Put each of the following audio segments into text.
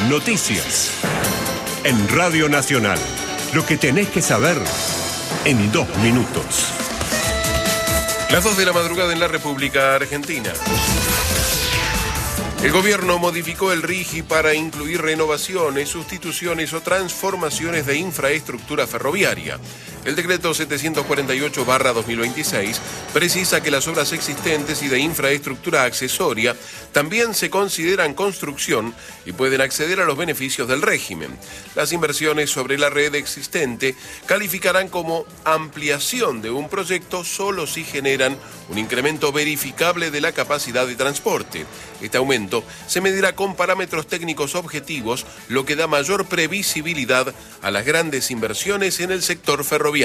Noticias. En Radio Nacional. Lo que tenés que saber en 2 minutos. Las 2 de la madrugada en la República Argentina. El gobierno modificó el RIGI para incluir renovaciones, sustituciones o transformaciones de infraestructura ferroviaria. El decreto 748/2026 precisa que las obras existentes y de infraestructura accesoria también se consideran construcción y pueden acceder a los beneficios del régimen. Las inversiones sobre la red existente calificarán como ampliación de un proyecto solo si generan un incremento verificable de la capacidad de transporte. Este aumento se medirá con parámetros técnicos objetivos, lo que da mayor previsibilidad a las grandes inversiones en el sector ferroviario.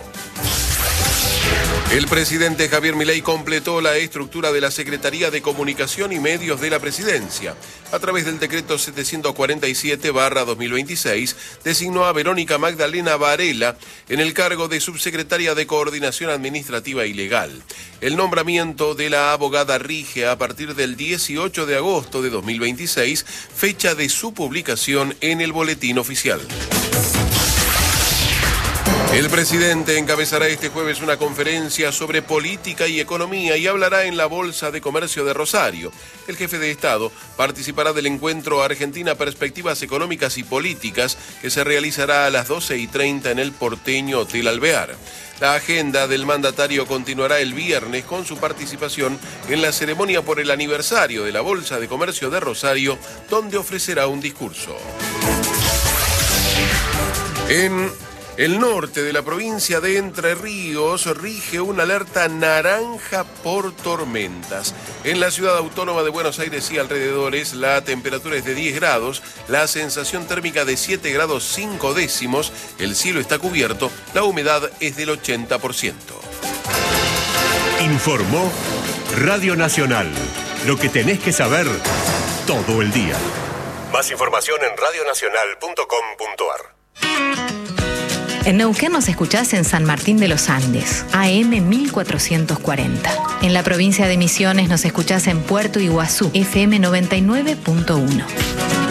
El presidente Javier Milei completó la estructura de la Secretaría de Comunicación y Medios de la Presidencia. A través del decreto 747/2026, designó a Verónica Magdalena Varela en el cargo de subsecretaria de Coordinación Administrativa y Legal. El nombramiento de la abogada rige a partir del 18 de agosto de 2026, fecha de su publicación en el Boletín Oficial. El presidente encabezará este jueves una conferencia sobre política y economía y hablará en la Bolsa de Comercio de Rosario. El jefe de Estado participará del encuentro Argentina Perspectivas Económicas y Políticas que se realizará a las 12:30 en el porteño Hotel Alvear. La agenda del mandatario continuará el viernes con su participación en la ceremonia por el aniversario de la Bolsa de Comercio de Rosario, donde ofrecerá un discurso. En el norte de la provincia de Entre Ríos rige una alerta naranja por tormentas. En la ciudad autónoma de Buenos Aires y alrededores, la temperatura es de 10 grados, la sensación térmica de 7 grados 5 décimos, el cielo está cubierto, la humedad es del 80%. Informó Radio Nacional. Lo que tenés que saber todo el día. Más información en radionacional.com.ar. En Neuquén nos escuchás en San Martín de los Andes, AM 1440. En la provincia de Misiones nos escuchás en Puerto Iguazú, FM 99.1.